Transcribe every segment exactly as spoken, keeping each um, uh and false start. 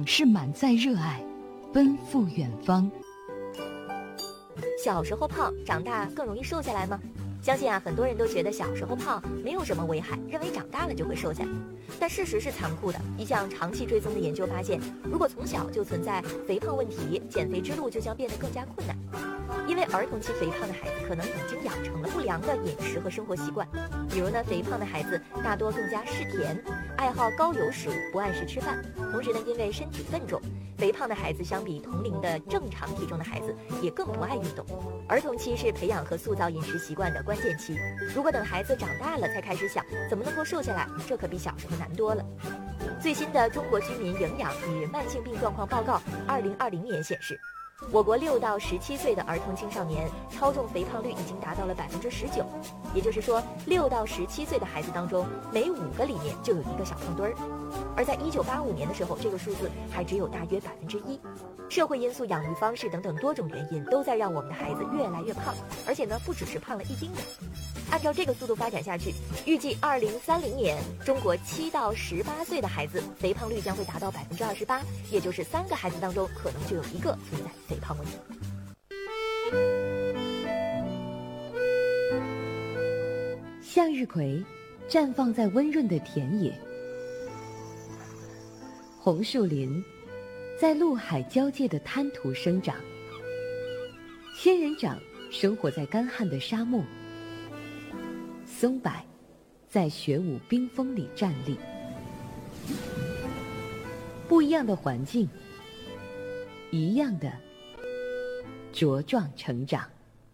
往事满载热爱，奔赴远方。 小时候胖，长大更容易瘦下来吗？相信啊，很多人都觉得小时候胖没有什么危害，认为长大了就会瘦下来。但事实是残酷的，一项长期追踪的研究发现，如果从小就存在肥胖问题，减肥之路就将变得更加困难。因为儿童期肥胖的孩子可能已经养成了不良的饮食和生活习惯，比如呢，肥胖的孩子大多更加嗜甜，爱好高油食物，不按时吃饭。同时呢，因为身体笨重，肥胖的孩子相比同龄的正常体重的孩子也更不爱运动。儿童期是培养和塑造饮食习惯的关键期，如果等孩子长大了才开始想怎么能够瘦下来，这可比小时候难多了。最新的《中国居民营养与慢性病状况报告》二零二零年显示，我国六到十七岁的儿童青少年超重肥胖率已经达到了百分之十九，也就是说，六到十七岁的孩子当中，每五个里面就有一个小胖墩儿。而在一九八五年的时候，这个数字还只有大约百分之一。社会因素、养育方式等等多种原因，都在让我们的孩子越来越胖，而且呢，不只是胖了一丁点。按照这个速度发展下去，预计二零三零年，中国七到十八岁的孩子肥胖率将会达到百分之二十八，也就是三个孩子当中可能就有一个存在肥胖问题。 向日葵绽放在温润的田野，红树林在陆海交界的滩涂生长，仙人掌生活在干旱的沙漠，松柏在雪舞冰封里站立。不一样的环境，一样的茁壮成长。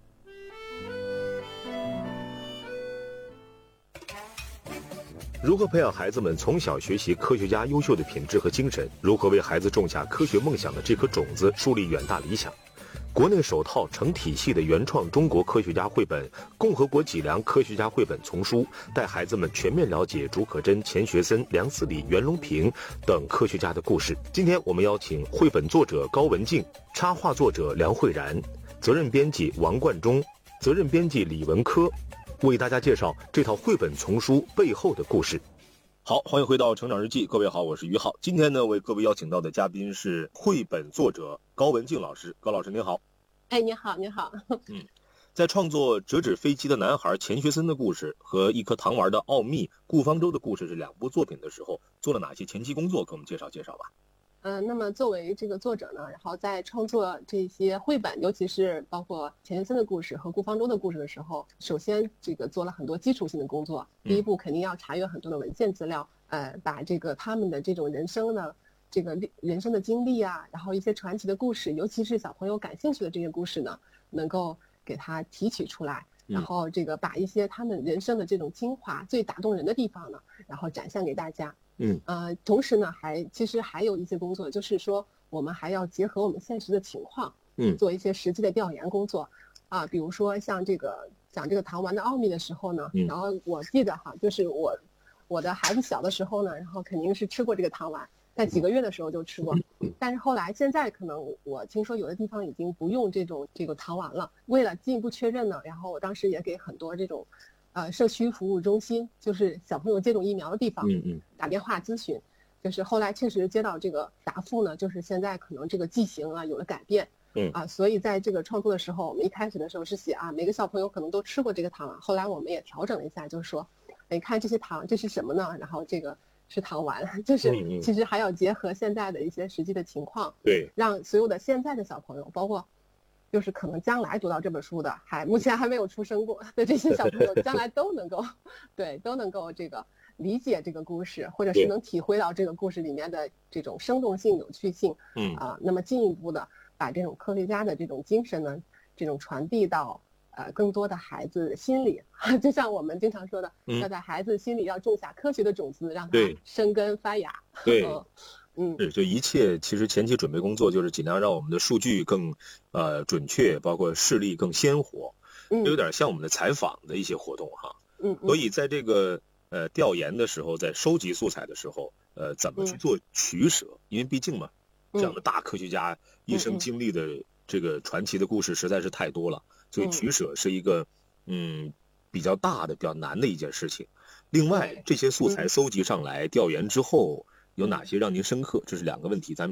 如何培养孩子们从小学习科学家优秀的品质和精神？如何为孩子种下科学梦想的这颗种子，树立远大理想？国内首套成体系的原创中国科学家绘本《共和国脊梁科学家绘本丛书》，带孩子们全面了解竺可桢、钱学森、梁思礼、袁隆平等科学家的故事。今天我们邀请绘本作者高文静、插画作者梁慧然、责任编辑王冠中、责任编辑李文科，为大家介绍这套绘本丛书背后的故事。好，欢迎回到成长日记，各位好，我是于浩。今天呢，为各位邀请到的嘉宾是绘本作者高文静老师。高老师您好。 哎，你好，你好。 嗯，在创作《折纸飞机的男孩》钱学森的故事和一颗糖丸的奥秘顾方舟的故事这两部作品的时候，做了哪些前期工作？给我们介绍介绍吧。 呃，那么作为这个作者呢，然后在创作这些绘本，尤其是包括钱学森的故事和顾方舟的故事的时候，首先这个做了很多基础性的工作。第一步肯定要查阅很多的文献资料，呃，把这个他们的这种人生呢，这个人生的经历啊，然后一些传奇的故事，尤其是小朋友感兴趣的这些故事呢，能够给他提取出来，然后这个把一些他们人生的这种精华、最打动人的地方呢，然后展现给大家。嗯，呃，同时呢，还其实还有一些工作，就是说我们还要结合我们现实的情况，嗯，做一些实际的调研工作，啊，比如说像这个讲这个糖丸的奥秘的时候呢，然后我记得哈，就是我我的孩子小的时候呢，然后肯定是吃过这个糖丸，在几个月的时候就吃过，但是后来现在可能我听说有的地方已经不用这种这个糖丸了，为了进一步确认呢，然后我当时也给很多这种。呃，社区服务中心，就是小朋友接种疫苗的地方，嗯嗯，打电话咨询，就是后来确实接到这个答复呢，就是现在可能这个剂型啊有了改变，嗯啊，所以在这个创作的时候，我们一开始的时候是写啊，每个小朋友可能都吃过这个糖啊，后来我们也调整了一下，就是说，你看这些糖，这是什么呢？然后这个是糖丸，就是其实还要结合现在的一些实际的情况，对，让所有的现在的小朋友，包括。就是可能将来读到这本书的，还目前还没有出生过的这些小朋友，将来都能够，对，都能够这个理解这个故事，或者是能体会到这个故事里面的这种生动性、有趣性，嗯啊，那么进一步的把这种科学家的这种精神呢，这种传递到呃更多的孩子心里，就像我们经常说的，要在孩子心里要种下科学的种子，让他生根发芽。对。嗯， 是，就一切其实前期准备工作就是尽量让我们的数据更呃准确，包括视力更鲜活，嗯，有点像我们的采访的一些活动哈。嗯，所以在这个呃调研的时候，在收集素材的时候，呃，怎么去做取舍？嗯、因为毕竟嘛，这样的大科学家一生经历的这个传奇的故事实在是太多了，所以取舍是一个嗯比较大的、比较难的一件事情。另外，这些素材搜集上来，调研之后。有哪些让您深刻？这是两个问题，咱们